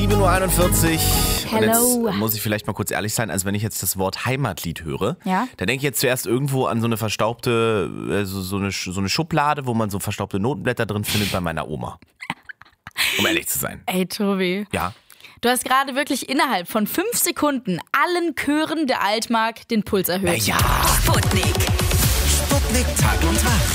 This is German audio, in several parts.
7:41 Uhr. Hello. Und jetzt muss ich vielleicht mal kurz ehrlich sein, also wenn ich jetzt das Wort Heimatlied höre, Ja? dann denke ich jetzt zuerst irgendwo an so eine verstaubte, so eine Schublade, wo man so verstaubte Notenblätter drin findet bei meiner Oma. Um ehrlich zu sein. Ey, Tobi. Ja. Du hast gerade wirklich innerhalb von 5 Sekunden allen Chören der Altmark den Puls erhöht. Ja. Sputnik. Sputnik Tag und Tag.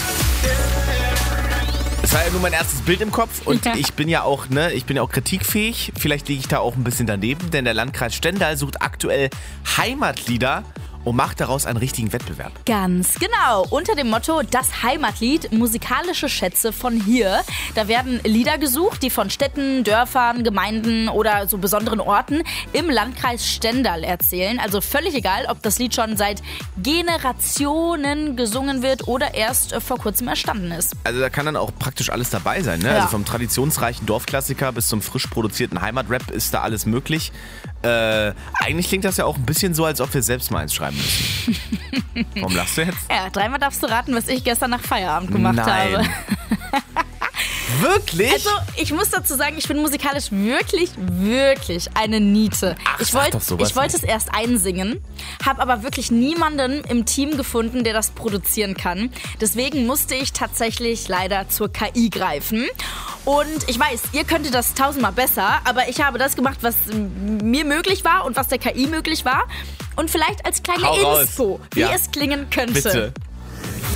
Das war ja nur mein erstes Bild im Kopf und ich bin ja auch kritikfähig. Vielleicht liege ich da auch ein bisschen daneben, denn der Landkreis Stendal sucht aktuell Heimatlieder und macht daraus einen richtigen Wettbewerb. Ganz genau. Unter dem Motto Das Heimatlied, musikalische Schätze von hier. Da werden Lieder gesucht, die von Städten, Dörfern, Gemeinden oder so besonderen Orten im Landkreis Stendal erzählen. Also völlig egal, ob das Lied schon seit Generationen gesungen wird oder erst vor kurzem erstanden ist. Also da kann dann auch praktisch alles dabei sein, ne? Ja. Also vom traditionsreichen Dorfklassiker bis zum frisch produzierten Heimatrap ist da alles möglich. Eigentlich klingt das ja auch ein bisschen so, als ob wir selbst mal eins schreiben müssen. Warum lachst du jetzt? Ja, 3-mal darfst du raten, was ich gestern nach Feierabend gemacht habe. Wirklich? Also, ich muss dazu sagen, ich bin musikalisch wirklich, wirklich eine Niete. Ach, Ich sag doch sowas wollte es erst einsingen, habe aber wirklich niemanden im Team gefunden, der das produzieren kann. Deswegen musste ich tatsächlich leider zur KI greifen. Und ich weiß, ihr könntet das 1000-mal besser, aber ich habe das gemacht, was mir möglich war und was der KI möglich war. Und vielleicht als kleine Hau raus. Info, wie Ja. es klingen könnte. Bitte.